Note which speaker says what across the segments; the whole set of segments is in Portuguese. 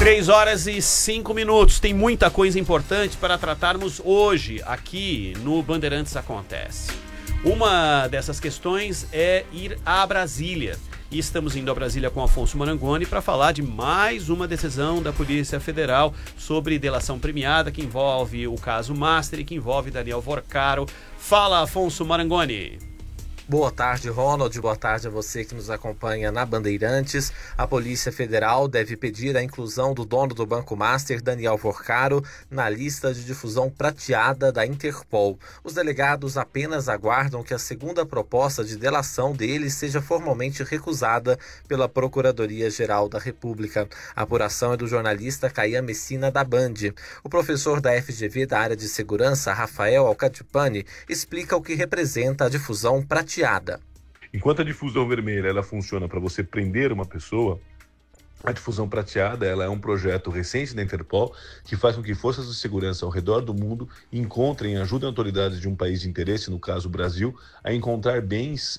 Speaker 1: 3h05. Tem muita coisa importante para tratarmos hoje aqui no Bandeirantes Acontece. Uma dessas questões é ir a Brasília. E estamos indo a Brasília com Afonso Marangoni para falar de mais uma decisão da Polícia Federal sobre delação premiada que envolve o caso Master e que envolve Daniel Vorcaro. Fala, Afonso Marangoni.
Speaker 2: Boa tarde, Ronald. Boa tarde a você que nos acompanha na Bandeirantes. A Polícia Federal deve pedir a inclusão do dono do Banco Master, Daniel Vorcaro, na lista de difusão prateada da Interpol. Os delegados apenas aguardam que a segunda proposta de delação dele seja formalmente recusada pela Procuradoria-Geral da República. A apuração é do jornalista Caian Messina, da Band. O professor da FGV da área de segurança, Rafael Alcatipani, explica o que representa a difusão prateada.
Speaker 3: Enquanto a difusão vermelha ela funciona para você prender uma pessoa, a difusão prateada ela é um projeto recente da Interpol que faz com que forças de segurança ao redor do mundo encontrem e ajudem autoridades de um país de interesse, no caso o Brasil, a encontrar bens,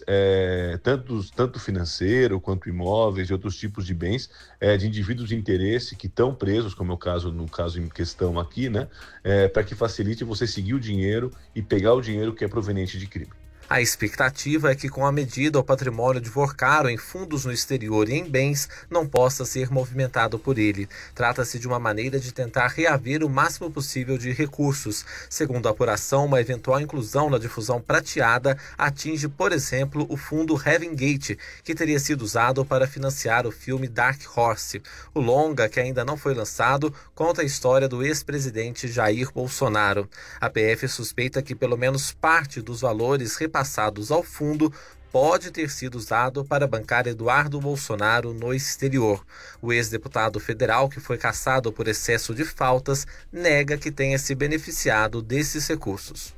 Speaker 3: tanto financeiro quanto imóveis e outros tipos de bens de indivíduos de interesse que estão presos, como é o caso no caso em questão aqui, né, para que facilite você seguir o dinheiro e pegar o dinheiro que é proveniente de crime.
Speaker 2: A expectativa é que, com a medida, o patrimônio de Vorcaro em fundos no exterior e em bens não possa ser movimentado por ele. Trata-se de uma maneira de tentar reaver o máximo possível de recursos. Segundo a apuração, uma eventual inclusão na difusão prateada atinge, por exemplo, o fundo Heaven Gate, que teria sido usado para financiar o filme Dark Horse. O longa, que ainda não foi lançado, conta a história do ex-presidente Jair Bolsonaro. A PF suspeita que pelo menos parte dos valores repassados ao fundo pode ter sido usado para bancar Eduardo Bolsonaro no exterior. O ex-deputado federal, que foi cassado por excesso de faltas, nega que tenha se beneficiado desses recursos.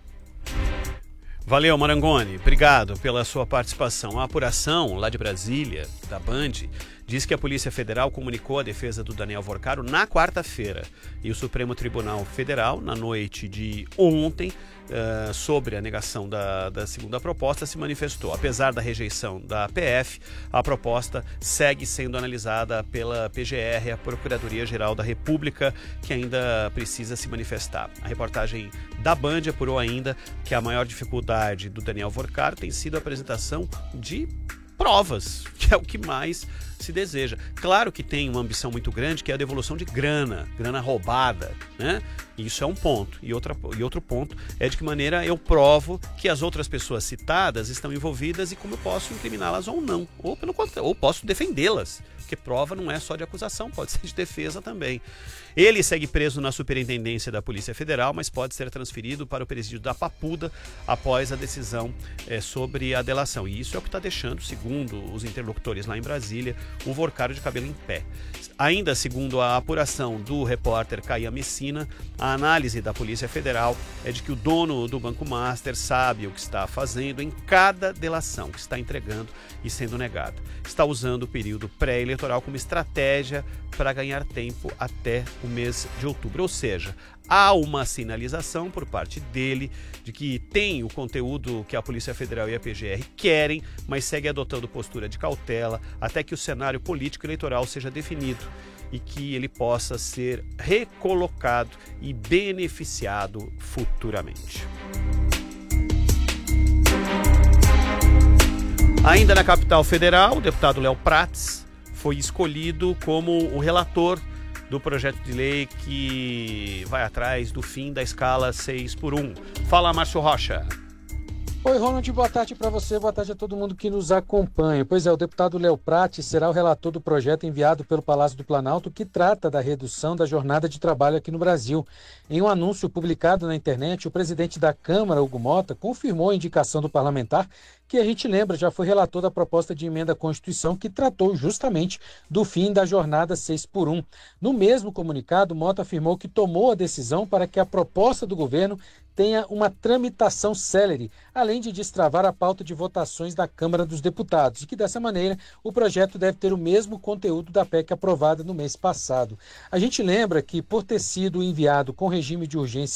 Speaker 1: Valeu, Marangoni. Obrigado pela sua participação. A apuração lá de Brasília, da Band, diz que a Polícia Federal comunicou a defesa do Daniel Vorcaro na quarta-feira. E o Supremo Tribunal Federal, na noite de ontem, sobre a negação da segunda proposta, se manifestou. Apesar da rejeição da PF, a proposta segue sendo analisada pela PGR, a Procuradoria-Geral da República, que ainda precisa se manifestar. A reportagem da Band apurou ainda que a maior dificuldade do Daniel Vorcaro tem sido a apresentação de provas, que é o que mais se deseja. Claro que tem uma ambição muito grande, que é a devolução de grana roubada, né? Isso é um ponto. E outro ponto é de que maneira eu provo que as outras pessoas citadas estão envolvidas e como eu posso incriminá-las ou não. Ou pelo contrário, ou posso defendê-las. Porque prova não é só de acusação, pode ser de defesa também. Ele segue preso na Superintendência da Polícia Federal, mas pode ser transferido para o presídio da Papuda após a decisão sobre a delação. E isso é o que está deixando, segundo os interlocutores lá em Brasília, o Vorcaro de cabelo em pé. Ainda segundo a apuração do repórter Caian Messina, a análise da Polícia Federal é de que o dono do Banco Master sabe o que está fazendo em cada delação que está entregando e sendo negada. Está usando o período pré-eleitoral como estratégia para ganhar tempo até o mês de outubro. Ou seja, há uma sinalização por parte dele de que tem o conteúdo que a Polícia Federal e a PGR querem, mas segue adotando postura de cautela até que o cenário político eleitoral seja definido e que ele possa ser recolocado e beneficiado futuramente. Ainda na capital federal, o deputado Léo Prats foi escolhido como o relator do projeto de lei que vai atrás do fim da escala 6x1. Fala, Márcio Rocha.
Speaker 4: Oi, Ronald, boa tarde para você, boa tarde a todo mundo que nos acompanha. Pois é, o deputado Léo Prats será o relator do projeto enviado pelo Palácio do Planalto que trata da redução da jornada de trabalho aqui no Brasil. Em um anúncio publicado na internet, o presidente da Câmara, Hugo Mota, confirmou a indicação do parlamentar, que a gente lembra já foi relator da proposta de emenda à Constituição que tratou justamente do fim da jornada 6x1. No mesmo comunicado, Mota afirmou que tomou a decisão para que a proposta do governo tenha uma tramitação célere, além de destravar a pauta de votações da Câmara dos Deputados, e que dessa maneira o projeto deve ter o mesmo conteúdo da PEC aprovada no mês passado. A gente lembra que, por ter sido enviado com regime de urgência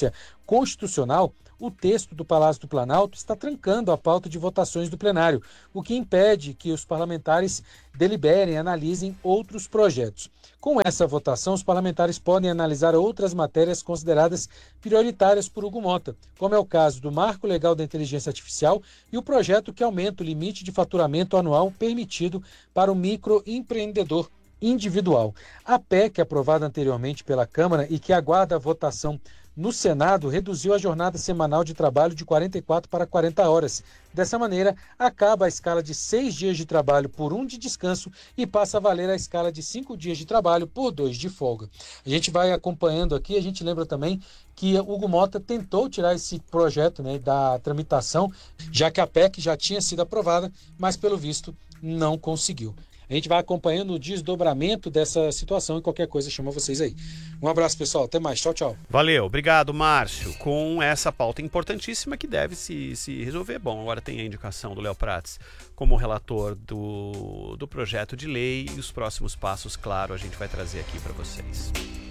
Speaker 4: constitucional, o texto do Palácio do Planalto está trancando a pauta de votações do plenário, o que impede que os parlamentares deliberem e analisem outros projetos. Com essa votação, os parlamentares podem analisar outras matérias consideradas prioritárias por Hugo Mota, como é o caso do Marco Legal da Inteligência Artificial e o projeto que aumenta o limite de faturamento anual permitido para o microempreendedor individual. A PEC, aprovada anteriormente pela Câmara e que aguarda a votação no Senado, reduziu a jornada semanal de trabalho de 44 para 40 horas. Dessa maneira, acaba a escala de 6 dias de trabalho por 1 de descanso e passa a valer a escala de 5 dias de trabalho por 2 de folga. A gente vai acompanhando aqui, a gente lembra também que Hugo Mota tentou tirar esse projeto, né, da tramitação, já que a PEC já tinha sido aprovada, mas pelo visto não conseguiu. A gente vai acompanhando o desdobramento dessa situação e qualquer coisa chama vocês aí. Um abraço, pessoal. Até mais. Tchau, tchau.
Speaker 1: Valeu. Obrigado, Márcio. Com essa pauta importantíssima que deve se resolver. Bom, agora tem a indicação do Léo Prates como relator do projeto de lei e os próximos passos, claro, a gente vai trazer aqui para vocês.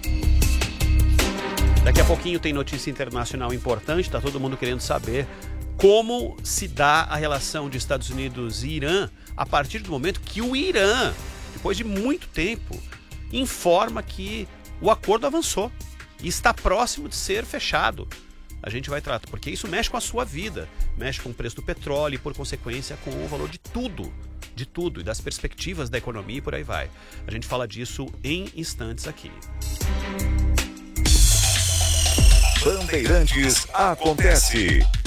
Speaker 1: Daqui a pouquinho tem notícia internacional importante, tá todo mundo querendo saber como se dá a relação de Estados Unidos e Irã a partir do momento que o Irã, depois de muito tempo, informa que o acordo avançou e está próximo de ser fechado. A gente vai tratar, porque isso mexe com a sua vida, mexe com o preço do petróleo e, por consequência, com o valor de tudo, e das perspectivas da economia e por aí vai. A gente fala disso em instantes aqui.
Speaker 5: Bandeirantes acontece.